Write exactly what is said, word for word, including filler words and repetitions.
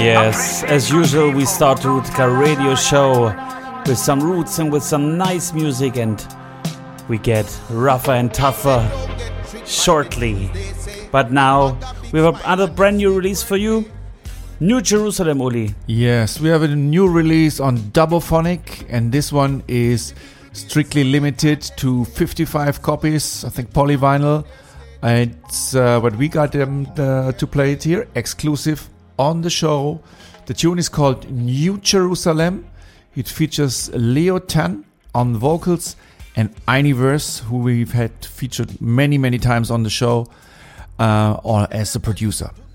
Yes, as usual, we start the Rootica radio show with some roots and with some nice music, and we get rougher and tougher shortly. But now we have another brand new release for you. New Jerusalem, Uli. Yes, we have a new release on Doubophonic, and this one is strictly limited to fifty-five copies, I think polyvinyl. It's uh, what we got them uh, to play it here, exclusive on the show. The tune is called New Jerusalem. It features Leo Tan on vocals and Einiverse, who we've had featured many, many times on the show, uh, or as a producer.